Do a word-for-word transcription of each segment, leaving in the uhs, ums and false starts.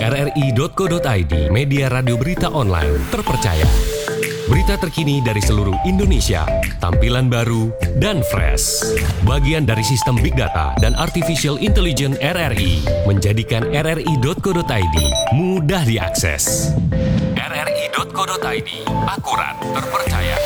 r r i titik co titik i d, media radio berita online terpercaya. Berita terkini dari seluruh Indonesia, tampilan baru dan fresh. Bagian dari sistem Big Data dan Artificial Intelligence R R I menjadikan r r i titik co titik i d mudah diakses. r r i titik co titik i d, akurat, terpercaya.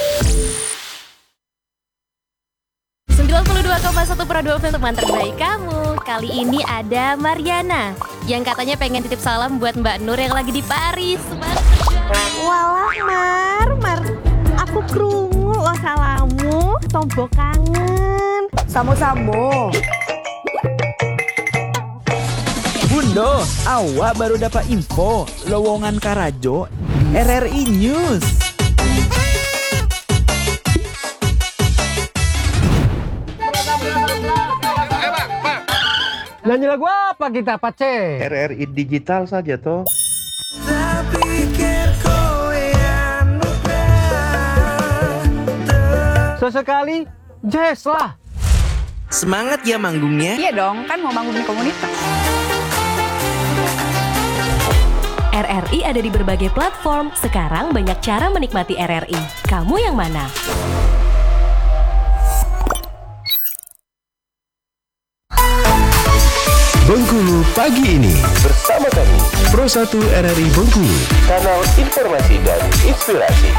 sembilan puluh dua koma satu Prado F M, teman terbaik kamu. Kali ini ada Mariana yang katanya pengen titip salam buat Mbak Nur yang lagi di Paris. Walah Mar, Mar, aku krungu lo salamu, tombo kangen. Samo-samo. Bundo, awak baru dapat info lowongan Karajo R R I News. Nyanyi lagu apa kita, Pace? R R I digital saja toh. Sesekali jazz lah. Semangat ya manggungnya. Iya dong, kan mau bangun komunitas. R R I ada di berbagai platform. Sekarang banyak cara menikmati R R I. Kamu yang mana? Bengkulu pagi ini bersama kami Pro satu R R I Bengkulu, kanal informasi dan inspirasi.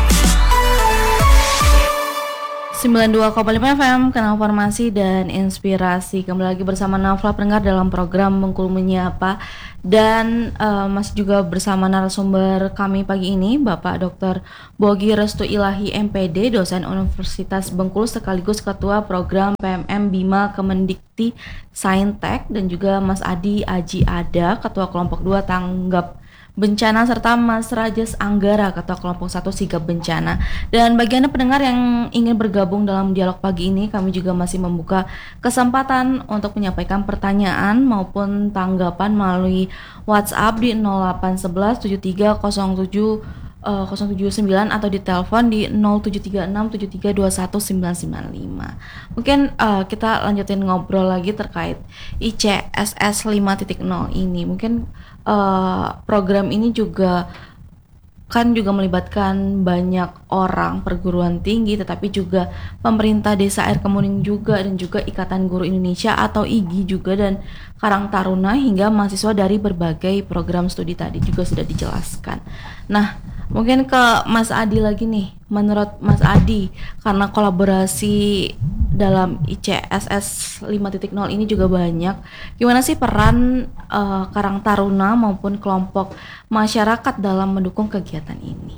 sembilan puluh dua koma lima F M, kanal informasi dan inspirasi. Kembali lagi bersama Nafla pendengar dalam program Bengkulu Menyapa. Dan uh, masih juga bersama narasumber kami pagi ini, Bapak Doktor Bogi Restu Ilahi M P D, dosen Universitas Bengkulu sekaligus Ketua Program P M M Bima Kemendikti Saintek, dan juga Mas Adi Aji Ada, Ketua Kelompok dua Tanggap Bencana, serta Mas Rajes Anggara, Ketua Kelompok satu Sigap Bencana. Dan bagi Anda pendengar yang ingin bergabung dalam dialog pagi ini, kami juga masih membuka kesempatan untuk menyampaikan pertanyaan maupun tanggapan melalui WhatsApp di nol delapan satu satu tujuh tiga nol tujuh nol tujuh sembilan atau di telepon di nol tujuh tiga enam tujuh tiga dua satu sembilan sembilan lima. Mungkin uh, kita lanjutin ngobrol lagi terkait I C S S lima titik nol ini. Mungkin Uh, program ini juga kan juga melibatkan banyak orang perguruan tinggi, tetapi juga pemerintah desa Air Kemuning juga, dan juga Ikatan Guru Indonesia atau I G I juga, dan Karang Taruna, hingga mahasiswa dari berbagai program studi tadi juga sudah dijelaskan. Nah, mungkin ke Mas Adi lagi nih. Menurut Mas Adi, karena kolaborasi dalam I C S S lima titik nol ini juga banyak, gimana sih peran uh, Karang Taruna maupun kelompok masyarakat dalam mendukung kegiatan ini?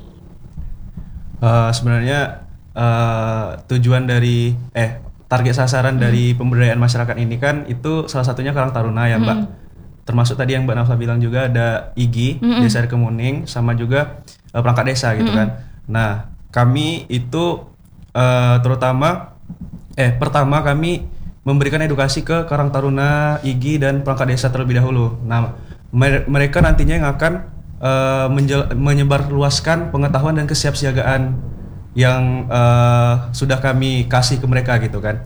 Uh, sebenarnya uh, tujuan dari eh target sasaran hmm. dari pemberdayaan masyarakat ini kan itu salah satunya Karang Taruna ya Mbak. Hmm. Termasuk tadi yang Mbak Nafla bilang juga ada I G I, hmm. Desa Air Kemuning, sama juga uh, perangkat desa gitu hmm. kan. Nah, kami itu uh, terutama eh pertama kami memberikan edukasi ke Karang Taruna, I G I, dan perangkat desa terlebih dahulu. Nah, mer- mereka nantinya yang akan uh, menjel- menyebarluaskan pengetahuan dan kesiapsiagaan yang uh, sudah kami kasih ke mereka gitu kan.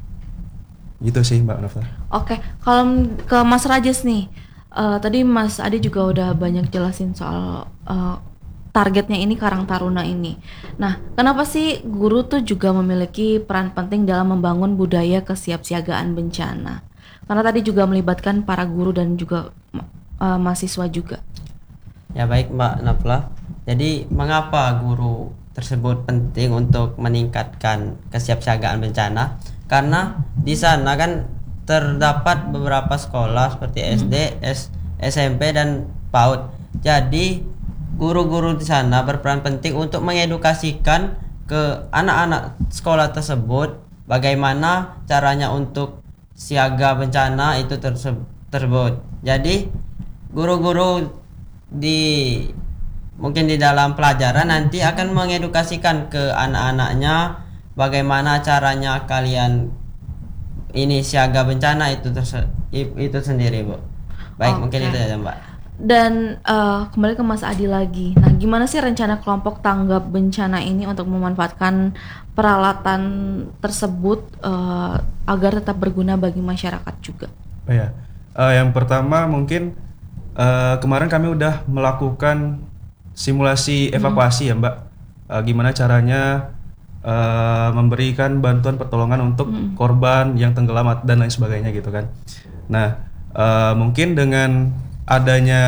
Gitu sih Mbak Nafla. Oke, kalau ke Mas Rajes nih, uh, tadi Mas Adi juga udah banyak jelasin soal uh, targetnya ini Karang Taruna ini. Nah, kenapa sih guru tuh juga memiliki peran penting dalam membangun budaya kesiapsiagaan bencana? Karena tadi juga melibatkan para guru dan juga uh, mahasiswa juga. Ya baik Mbak Nafla. Jadi mengapa guru tersebut penting untuk meningkatkan kesiapsiagaan bencana? Karena di sana kan terdapat beberapa sekolah seperti S D, hmm. S, SMP dan PAUD. Jadi guru-guru di sana berperan penting untuk mengedukasikan ke anak-anak sekolah tersebut bagaimana caranya untuk siaga bencana itu terse- tersebut. Jadi guru-guru di mungkin di dalam pelajaran nanti akan mengedukasikan ke anak-anaknya bagaimana caranya kalian ini siaga bencana itu terse- itu sendiri, Bu. Baik, okay. Mungkin itu saja, Mbak. Dan uh, kembali ke Mas Adi lagi. Nah, gimana sih rencana kelompok tanggap bencana ini untuk memanfaatkan peralatan tersebut uh, agar tetap berguna bagi masyarakat juga? Oh ya, uh, yang pertama mungkin uh, kemarin kami udah melakukan simulasi evakuasi ya Mbak. Uh, gimana caranya uh, memberikan bantuan pertolongan untuk hmm. korban yang tenggelam dan lain sebagainya gitu kan. Nah, uh, mungkin dengan adanya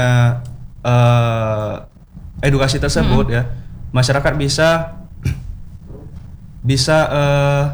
uh, edukasi tersebut hmm. ya, masyarakat bisa bisa uh,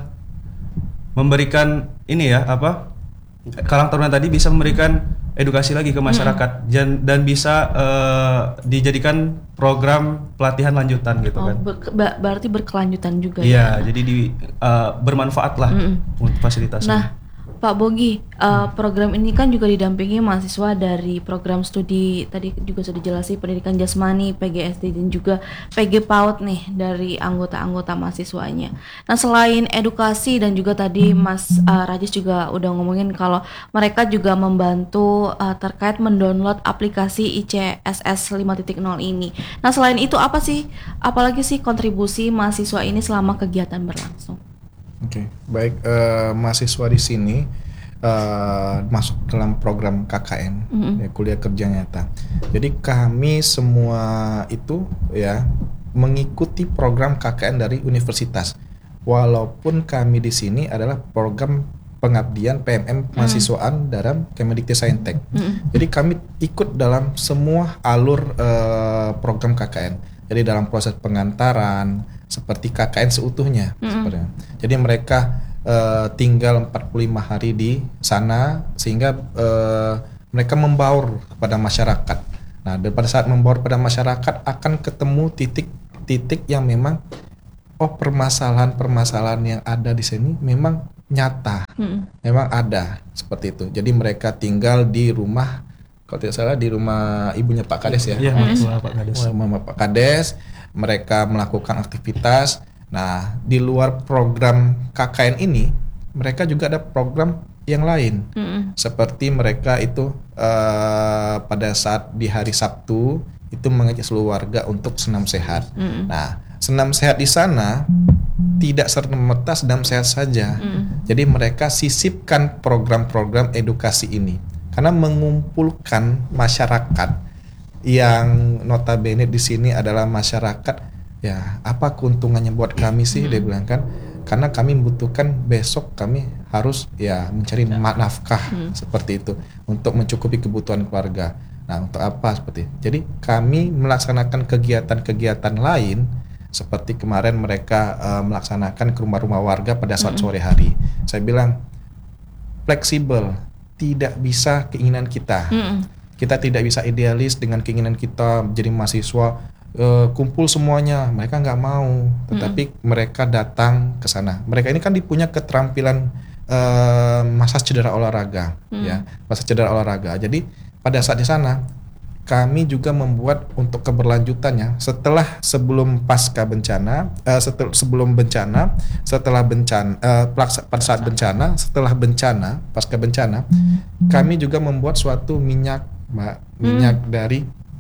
memberikan ini ya apa? Karang Taruna tadi bisa memberikan edukasi lagi ke masyarakat hmm. dan, dan bisa uh, dijadikan program pelatihan lanjutan gitu oh, kan. Ber, berarti berkelanjutan juga ya. ya. Jadi di, uh, bermanfaat lah hmm. untuk fasilitasnya. Nah, Pak Bogi, uh, program ini kan juga didampingi mahasiswa dari program studi tadi juga sudah dijelasin pendidikan jasmani, P G S D dan juga P G PAUD nih dari anggota-anggota mahasiswanya. Nah, selain edukasi dan juga tadi Mas uh, Rajis juga udah ngomongin kalau mereka juga membantu uh, terkait mendownload aplikasi I C S S lima titik nol ini. Nah, selain itu apa sih, apalagi sih kontribusi mahasiswa ini selama kegiatan berlangsung? Oke, okay. Baik, uh, mahasiswa di sini uh, masuk dalam program K K N, mm-hmm. ya, kuliah kerja nyata. Jadi kami semua itu ya mengikuti program K K N dari universitas. Walaupun kami di sini adalah program pengabdian P M M mahasiswaan mm. dalam Kemendikbudristek. Mm-hmm. Jadi kami ikut dalam semua alur uh, program K K N. Jadi dalam proses pengantaran seperti K K N seutuhnya. Mm-hmm. Jadi mereka uh, tinggal empat puluh lima hari di sana sehingga uh, mereka membaur kepada masyarakat. Nah, dan pada saat membaur pada masyarakat akan ketemu titik-titik yang memang oh permasalahan-permasalahan yang ada di sini memang nyata. Mm-hmm. Memang ada seperti itu. Jadi mereka tinggal di rumah, kalau tidak salah di rumah ibunya Pak Kades ya. Iya, mm-hmm. Pak Kades. Rumah Pak Kades. Mereka melakukan aktivitas. Nah, di luar program K K N ini, mereka juga ada program yang lain. Mm-hmm. Seperti mereka itu uh, pada saat di hari Sabtu itu mengajak seluruh warga untuk senam sehat. Mm-hmm. Nah, senam sehat di sana tidak serta-merta senam sehat saja. Mm-hmm. Jadi mereka sisipkan program-program edukasi ini karena mengumpulkan masyarakat yang notabene di sini adalah masyarakat ya, apa keuntungannya buat kami sih, hmm. dia bilang kan, karena kami membutuhkan besok kami harus ya mencari nafkah hmm. seperti itu untuk mencukupi kebutuhan keluarga. Nah, untuk apa seperti itu. Jadi kami melaksanakan kegiatan-kegiatan lain seperti kemarin mereka uh, melaksanakan ke rumah-rumah warga pada saat hmm. sore hari. Saya bilang fleksibel, tidak bisa keinginan kita. Hmm. Kita tidak bisa idealis dengan keinginan kita menjadi mahasiswa uh, kumpul semuanya. Mereka nggak mau, tetapi mm. mereka datang ke sana. Mereka ini kan dipunya keterampilan uh, masa cedera olahraga, mm. ya, masa cedera olahraga. Jadi pada saat di sana kami juga membuat untuk keberlanjutannya setelah sebelum pasca bencana, uh, setel, sebelum bencana, setelah bencana, uh, pada saat bencana, setelah bencana, pasca bencana, mm. kami juga membuat suatu minyak. Mbak, minyak hmm. dari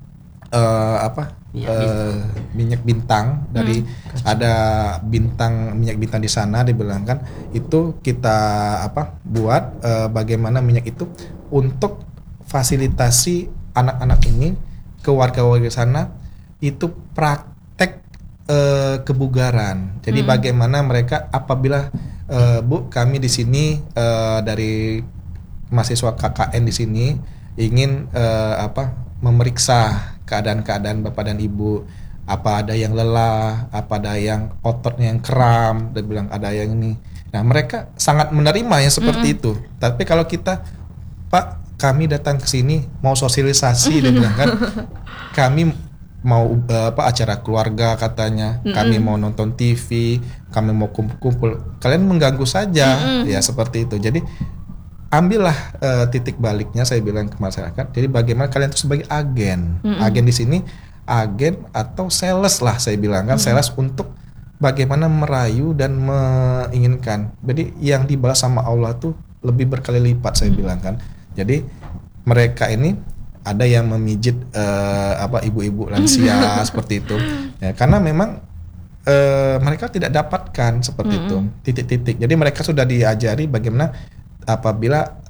uh, apa minyak, uh, bintang. minyak bintang dari hmm. ada bintang minyak bintang di sana dibilangkan itu kita apa buat uh, bagaimana minyak itu untuk fasilitasi anak-anak ini ke warga-warga sana itu praktek uh, kebugaran. Jadi hmm. bagaimana mereka apabila uh, Bu kami di sini uh, dari mahasiswa K K N di sini ingin uh, apa memeriksa keadaan-keadaan bapak dan ibu, apa ada yang lelah, apa ada yang ototnya yang kram, dan bilang ada yang ini. Nah mereka sangat menerima yang seperti mm-hmm. itu. Tapi kalau kita, Pak kami datang ke sini mau sosialisasi, dia bilang kan, kami mau uh, apa acara keluarga katanya, mm-hmm. kami mau nonton T V, kami mau kumpul-kumpul, kalian mengganggu saja, mm-hmm. ya seperti itu. Jadi ambillah uh, titik baliknya saya bilang ke masyarakat. Jadi bagaimana kalian itu sebagai agen, mm-hmm. agen di sini, agen atau sales lah saya bilang kan, mm-hmm. sales untuk bagaimana merayu dan menginginkan. Jadi yang dibalas sama Allah tuh lebih berkali lipat saya mm-hmm. bilang kan. Jadi mereka ini ada yang memijit uh, apa ibu-ibu lansia seperti itu, ya, karena memang uh, mereka tidak dapatkan seperti mm-hmm. itu titik-titik. Jadi mereka sudah diajari bagaimana apabila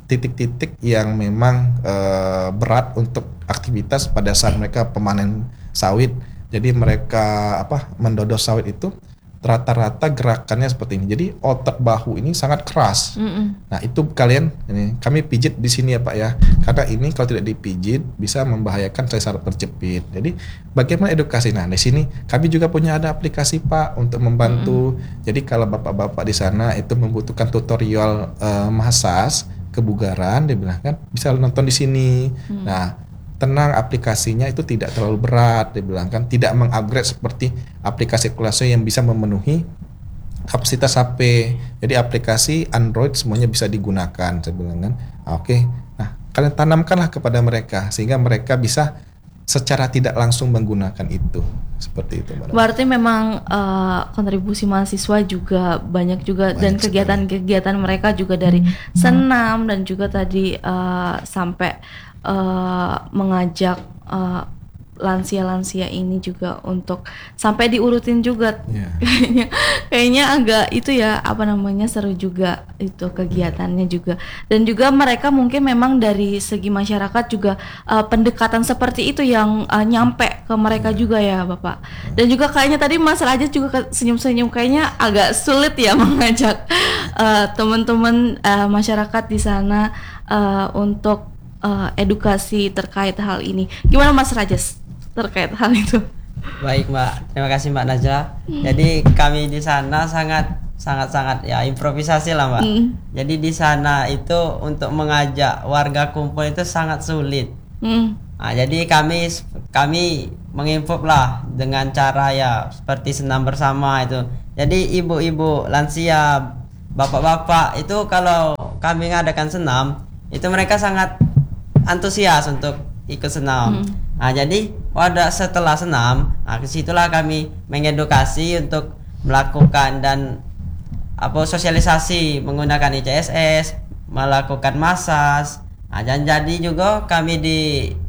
titik-titik yang memang uh, berat untuk aktivitas pada saat mereka pemanen sawit. Jadi mereka apa mendodos sawit itu rata-rata gerakannya seperti ini. Jadi otot bahu ini sangat keras. Mm-mm. Nah itu kalian ini kami pijit di sini ya Pak ya. Karena ini kalau tidak dipijit bisa membahayakan saraf terjepit. Jadi bagaimana edukasi? Nah di sini kami juga punya ada aplikasi Pak untuk membantu. Mm-mm. Jadi kalau bapak-bapak di sana itu membutuhkan tutorial uh, massage kebugaran, dia bilang kan bisa nonton di sini. Mm. Nah tenang, aplikasinya itu tidak terlalu berat, dia bilang kan, tidak mengupgrade seperti aplikasi kelasnya yang bisa memenuhi kapasitas H P. Jadi aplikasi Android semuanya bisa digunakan, saya bilang kan. Oke, okay. Nah kalian tanamkanlah kepada mereka sehingga mereka bisa secara tidak langsung menggunakan itu, seperti itu. Mbak. Berarti memang uh, kontribusi mahasiswa juga banyak juga banyak dan kegiatan-kegiatan mereka juga dari hmm. senam dan juga tadi uh, sampai Uh, mengajak uh, lansia-lansia ini juga untuk sampai diurutin juga. Yeah. kayaknya kayaknya agak itu ya apa namanya seru juga itu kegiatannya juga, dan juga mereka mungkin memang dari segi masyarakat juga uh, pendekatan seperti itu yang uh, nyampe ke mereka yeah. juga ya Bapak. Dan juga kayaknya tadi Mas Raja juga senyum-senyum, kayaknya agak sulit ya mengajak uh, teman-teman uh, masyarakat di sana uh, untuk Uh, edukasi terkait hal ini. Gimana Mas Rajas terkait hal itu? Baik Mbak, terima kasih Mbak Najla. Hmm. Jadi kami di sana sangat sangat sangat ya improvisasi lah Mbak. Hmm. Jadi di sana itu untuk mengajak warga kumpul itu sangat sulit. Hmm. Nah, jadi kami kami menginfo lah dengan cara ya seperti senam bersama itu. Jadi ibu-ibu lansia, bapak-bapak itu kalau kami mengadakan senam itu mereka sangat antusias untuk ikut senam. Hmm. Nah jadi pada setelah senam, nah disitulah kami mengedukasi untuk melakukan dan apa sosialisasi menggunakan I C S S, melakukan massage. Nah dan jadi juga kami di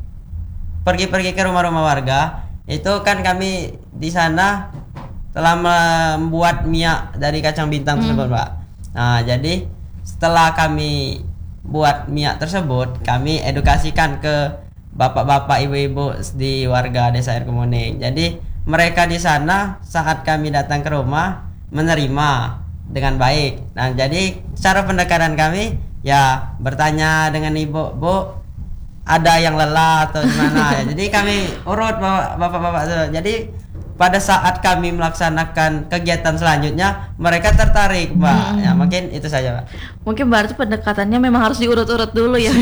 pergi-pergi ke rumah-rumah warga itu kan kami di sana telah membuat minyak dari kacang bintang hmm. tersebut Pak. Nah jadi setelah kami buat minyak tersebut, kami edukasikan ke bapak-bapak, ibu-ibu di warga desa Air Kemuning. Jadi mereka di sana saat kami datang ke rumah menerima dengan baik. Nah jadi cara pendekatan kami ya bertanya dengan ibu, Bu ada yang lelah atau gimana ya. Jadi kami urut bapak-bapak itu. Jadi pada saat kami melaksanakan kegiatan selanjutnya mereka tertarik Mbak. Hmm. Ya mungkin itu saja Pak. Mungkin berarti pendekatannya memang harus diurut-urut dulu ya.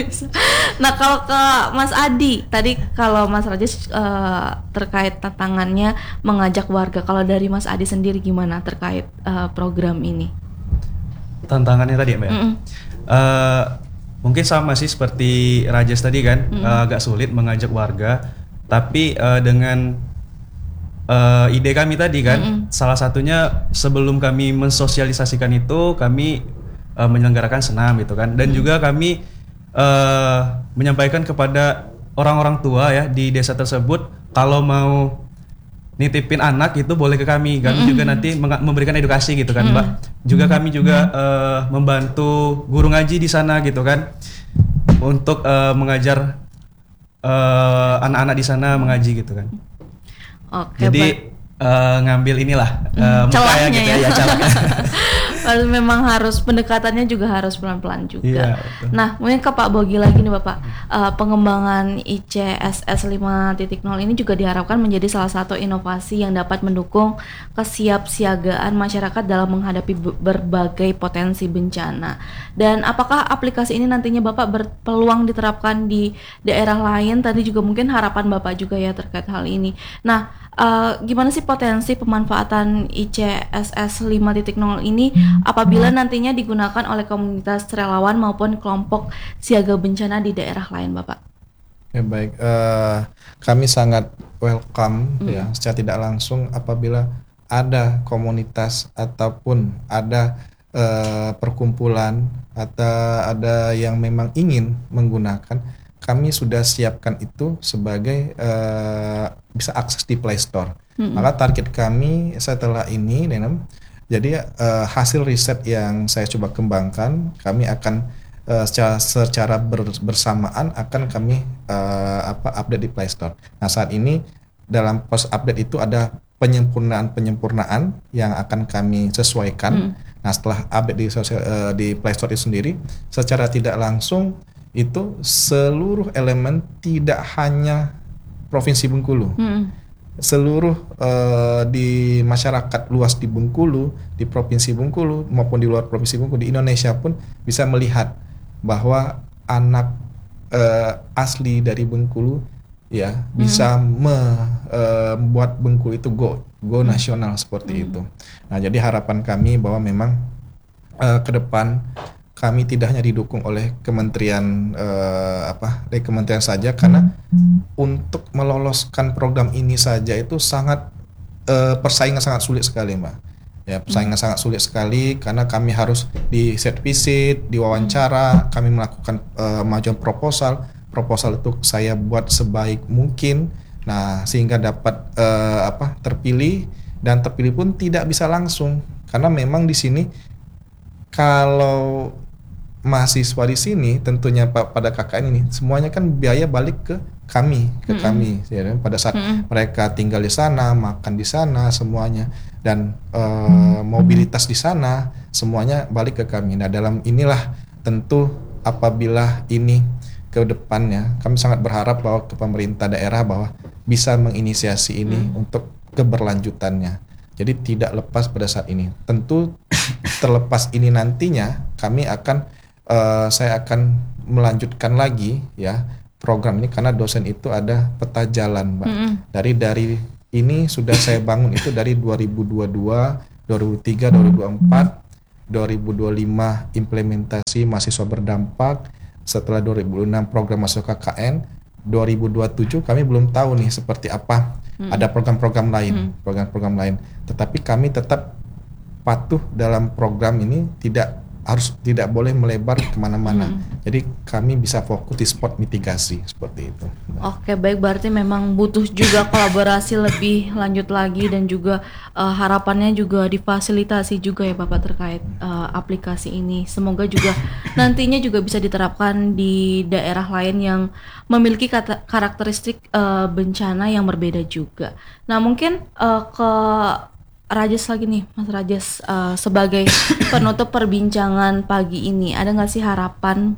Nah kalau ke Mas Adi tadi, kalau Mas Rajas uh, terkait tantangannya mengajak warga, kalau dari Mas Adi sendiri gimana terkait uh, program ini? Tantangannya tadi ya Mbak. Mm-hmm. Uh, mungkin sama sih seperti Rajas tadi kan, mm-hmm. uh, agak sulit mengajak warga, tapi uh, dengan Uh, ide kami tadi kan, mm-hmm. salah satunya sebelum kami mensosialisasikan itu kami uh, menyelenggarakan senam gitu kan, dan mm-hmm. juga kami uh, menyampaikan kepada orang-orang tua ya di desa tersebut kalau mau nitipin anak itu boleh ke kami, kami mm-hmm. juga nanti meng- memberikan edukasi gitu kan mm-hmm. Mbak. Juga kami juga uh, membantu guru ngaji di sana gitu kan, untuk uh, mengajar uh, anak-anak di sana mengaji gitu kan. Oke, jadi uh, ngambil inilah uh, celahnya gitu ya, ya celahnya. Memang harus pendekatannya juga harus pelan-pelan juga. Iya, nah, mungkin ke Pak Bogi lagi nih Bapak. Uh, pengembangan I C S S lima titik nol ini juga diharapkan menjadi salah satu inovasi yang dapat mendukung kesiapsiagaan masyarakat dalam menghadapi berbagai potensi bencana. Dan apakah aplikasi ini nantinya Bapak berpeluang diterapkan di daerah lain? Tadi juga mungkin harapan Bapak juga ya terkait hal ini. Nah, uh, gimana sih potensi pemanfaatan I C S S lima titik nol ini apabila nantinya digunakan oleh komunitas relawan maupun kelompok siaga bencana di daerah lain, Bapak? Ya baik, uh, kami sangat welcome mm. ya secara tidak langsung apabila ada komunitas ataupun ada uh, perkumpulan atau ada yang memang ingin menggunakan, kami sudah siapkan itu sebagai uh, bisa akses di Play Store. Mm-hmm. Maka target kami setelah ini, Denem, jadi uh, hasil riset yang saya coba kembangkan, kami akan uh, secara, secara ber- bersamaan akan kami uh, apa update di Play Store. Nah saat ini dalam post update itu ada penyempurnaan-penyempurnaan yang akan kami sesuaikan. Hmm. Nah setelah update di, sosial, uh, di Play Store itu sendiri, secara tidak langsung itu seluruh elemen tidak hanya Provinsi Bengkulu. Hmm. Seluruh uh, di masyarakat luas di Bengkulu, di Provinsi Bengkulu maupun di luar Provinsi Bengkulu, di Indonesia pun bisa melihat bahwa anak uh, asli dari Bengkulu ya bisa hmm. membuat uh, Bengkulu itu go go hmm. nasional seperti hmm. itu. Nah, jadi harapan kami bahwa memang uh, ke depan kami tidak hanya didukung oleh kementerian eh, apa dari kementerian saja, karena untuk meloloskan program ini saja itu sangat eh, persaingan sangat sulit sekali, Mbak. Ya, persaingan hmm. sangat sulit sekali karena kami harus di set visit, diwawancara, kami melakukan eh, majuan proposal. Proposal itu saya buat sebaik mungkin. Nah, sehingga dapat eh, apa terpilih, dan terpilih pun tidak bisa langsung karena memang di sini kalau mahasiswa di sini tentunya pada K K N ini semuanya kan biaya balik ke kami, ke mm-hmm. kami ya, pada saat mm-hmm. mereka tinggal di sana, makan di sana semuanya, dan uh, mobilitas di sana semuanya balik ke kami. Nah, dalam inilah tentu apabila ini ke depannya kami sangat berharap bahwa ke pemerintah daerah bahwa bisa menginisiasi ini mm. untuk keberlanjutannya. Jadi tidak lepas pada saat ini. Tentu terlepas ini nantinya kami akan Uh, saya akan melanjutkan lagi ya program ini karena dosen itu ada peta jalan, Mbak. Mm-hmm. Dari dari ini sudah saya bangun itu dari dua ribu dua puluh dua, dua ribu dua puluh tiga, dua ribu dua puluh empat, dua ribu dua puluh lima implementasi mahasiswa berdampak. Setelah dua ribu dua puluh enam program masuk K K N, dua ribu dua puluh tujuh kami belum tahu nih seperti apa. Mm-hmm. Ada program-program lain, mm-hmm. program-program lain. Tetapi kami tetap patuh dalam program ini, tidak harus tidak boleh melebar kemana-mana. Hmm. Jadi kami bisa fokus di spot mitigasi seperti itu. Oke, baik, berarti memang butuh juga kolaborasi lebih lanjut lagi dan juga uh, harapannya juga difasilitasi juga ya Bapak terkait uh, aplikasi ini. Semoga juga nantinya juga bisa diterapkan di daerah lain yang memiliki kata, karakteristik uh, bencana yang berbeda juga. Nah, mungkin uh, ke Rajes lagi nih, Mas Rajes, uh, sebagai penutup perbincangan pagi ini, ada nggak sih harapan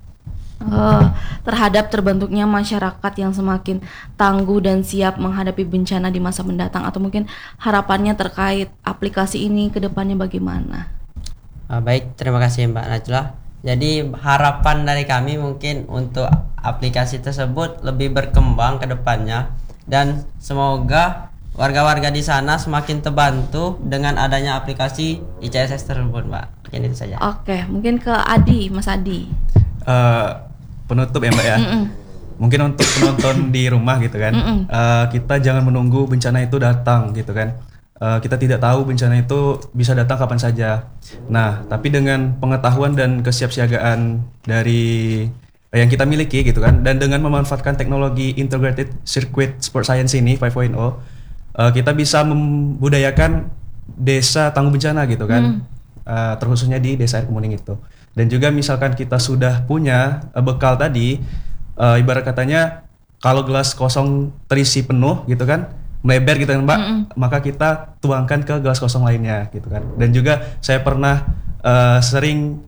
uh, terhadap terbentuknya masyarakat yang semakin tangguh dan siap menghadapi bencana di masa mendatang, atau mungkin harapannya terkait aplikasi ini ke depannya bagaimana? Uh, baik, terima kasih Mbak Najla. Jadi harapan dari kami mungkin untuk aplikasi tersebut lebih berkembang ke depannya, dan semoga warga-warga di sana semakin terbantu dengan adanya aplikasi I C S S tersebut, Mbak. Mungkin itu saja. Oke, mungkin ke Adi, Mas Adi. Uh, penutup ya, Mbak ya. Mm-mm. Mungkin untuk penonton di rumah gitu kan, uh, kita jangan menunggu bencana itu datang gitu kan. Uh, kita tidak tahu bencana itu bisa datang kapan saja. Nah, tapi dengan pengetahuan dan kesiapsiagaan dari yang kita miliki gitu kan, dan dengan memanfaatkan teknologi Integrated Circuit Sport Science ini lima titik nol, Uh, kita bisa membudayakan desa tangguh bencana gitu kan, hmm. uh, terkhususnya di desa air kemuning itu. Dan juga misalkan kita sudah punya uh, bekal tadi, uh, ibarat katanya kalau gelas kosong terisi penuh gitu kan, melebar gitu kan Mbak, hmm. maka kita tuangkan ke gelas kosong lainnya gitu kan. Dan juga saya pernah uh, sering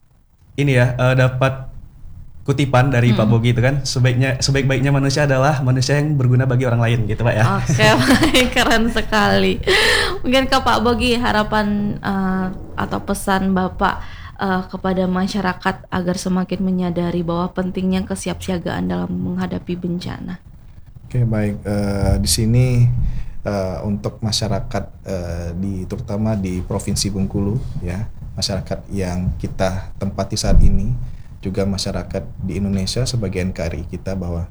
ini ya uh, dapat kutipan dari hmm. Pak Bogi itu kan, sebaiknya sebaik-baiknya manusia adalah manusia yang berguna bagi orang lain gitu Pak ya. Oke, baik, keren sekali. Mungkin ke Pak Bogi, harapan uh, atau pesan Bapak uh, kepada masyarakat agar semakin menyadari bahwa pentingnya kesiapsiagaan dalam menghadapi bencana. Oke, baik, uh, di sini uh, untuk masyarakat uh, di terutama di Provinsi Bengkulu ya, masyarakat yang kita tempati saat ini, juga masyarakat di Indonesia sebagai N K R I kita, bahwa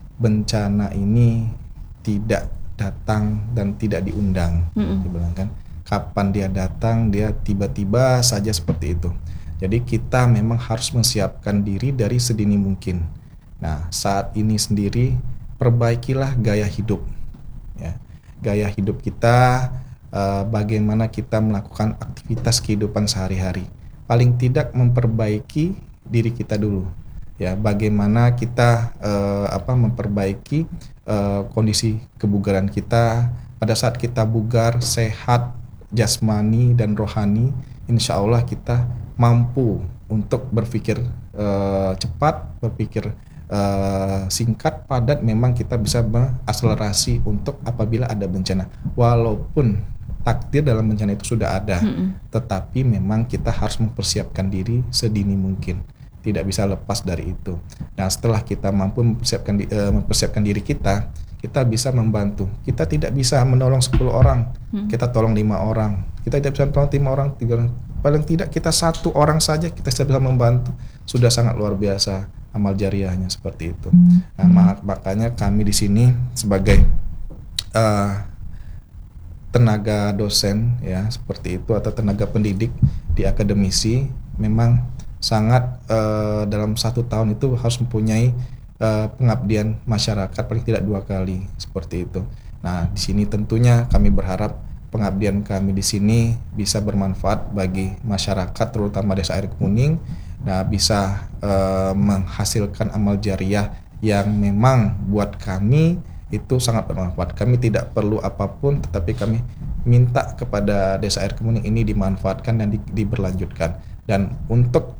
bencana ini tidak datang dan tidak diundang, mm-hmm. dibilang kan, kapan dia datang dia tiba-tiba saja seperti itu. Jadi kita memang harus menyiapkan diri dari sedini mungkin. Nah, saat ini sendiri perbaikilah gaya hidup ya, gaya hidup kita, uh, bagaimana kita melakukan aktivitas kehidupan sehari-hari, paling tidak memperbaiki diri kita dulu. Ya, bagaimana kita uh, apa memperbaiki uh, kondisi kebugaran kita pada saat kita bugar, sehat jasmani dan rohani, insya Allah kita mampu untuk berpikir uh, cepat, berpikir uh, singkat, padat. Memang kita bisa mengakselerasi untuk apabila ada bencana. Walaupun takdir dalam bencana itu sudah ada, mm-hmm. tetapi memang kita harus mempersiapkan diri sedini mungkin. Tidak bisa lepas dari itu. Nah, setelah kita mampu mempersiapkan uh, mempersiapkan diri kita, kita bisa membantu. Kita tidak bisa menolong sepuluh orang, hmm. kita tolong lima orang. Kita tidak bisa menolong lima orang, tiga orang. Paling tidak kita satu orang saja kita bisa membantu. Sudah sangat luar biasa amal jariahnya seperti itu. Nah, mak- makanya kami di sini sebagai uh, tenaga dosen ya seperti itu atau tenaga pendidik di akademisi memang sangat uh, dalam satu tahun itu harus mempunyai uh, pengabdian masyarakat paling tidak dua kali seperti itu. Nah, di sini tentunya kami berharap pengabdian kami di sini bisa bermanfaat bagi masyarakat terutama Desa Air Kemuning. Nah, bisa uh, menghasilkan amal jariah yang memang buat kami itu sangat bermanfaat. Kami tidak perlu apapun, tetapi kami minta kepada Desa Air Kemuning ini dimanfaatkan dan di, diberlanjutkan. Dan untuk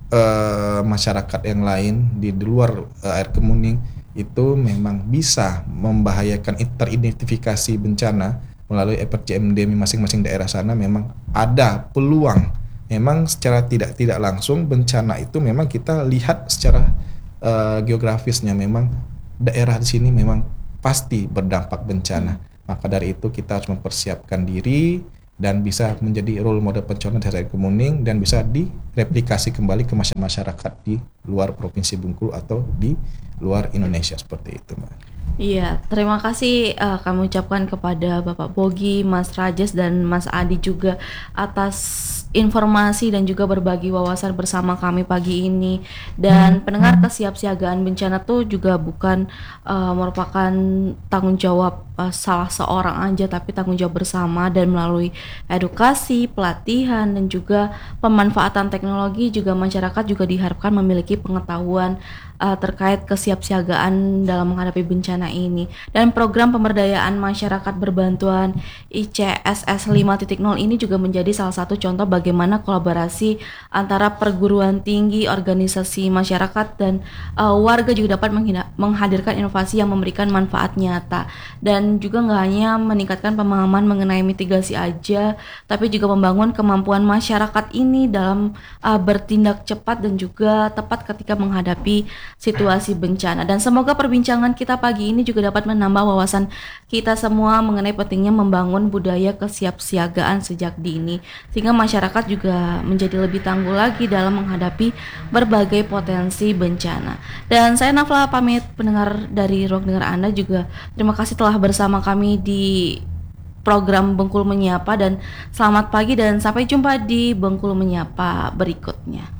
Uh, masyarakat yang lain di, di luar uh, Air Kemuning itu memang bisa membahayakan teridentifikasi bencana melalui E P R C M D masing-masing daerah sana. Memang ada peluang, memang secara tidak tidak langsung bencana itu memang kita lihat secara uh, geografisnya memang daerah di sini memang pasti berdampak bencana. Maka dari itu kita harus mempersiapkan diri dan bisa menjadi role model pencontoh Desa Air Kemuning dan bisa direplikasi kembali ke masyarakat di luar Provinsi Bengkulu atau di luar Indonesia seperti itu, Mbak. Iya, terima kasih uh, kami ucapkan kepada Bapak Bogi, Mas Rajes dan Mas Adi juga atas informasi dan juga berbagi wawasan bersama kami pagi ini. Dan pendengar, kesiapsiagaan bencana tuh juga bukan uh, merupakan tanggung jawab uh, salah seorang aja, tapi tanggung jawab bersama, dan melalui edukasi, pelatihan dan juga pemanfaatan teknologi juga masyarakat juga diharapkan memiliki pengetahuan Uh, terkait kesiapsiagaan dalam menghadapi bencana ini. Dan program pemberdayaan masyarakat berbantuan I C S S lima titik nol ini juga menjadi salah satu contoh bagaimana kolaborasi antara perguruan tinggi, organisasi masyarakat dan uh, warga juga dapat menghina- menghadirkan inovasi yang memberikan manfaat nyata, dan juga nggak hanya meningkatkan pemahaman mengenai mitigasi aja, tapi juga membangun kemampuan masyarakat ini dalam uh, bertindak cepat dan juga tepat ketika menghadapi situasi bencana. Dan semoga perbincangan kita pagi ini juga dapat menambah wawasan kita semua mengenai pentingnya membangun budaya kesiapsiagaan sejak dini, sehingga masyarakat juga menjadi lebih tangguh lagi dalam menghadapi berbagai potensi bencana. Dan saya Nafla pamit, pendengar dari Ruang Dengar Anda juga terima kasih telah bersama kami di program Bengkulu Menyapa, dan selamat pagi dan sampai jumpa di Bengkulu Menyapa berikutnya.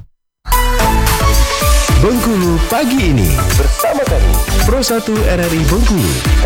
Bengkulu pagi ini bersama kami Pro satu R R I Bengkulu.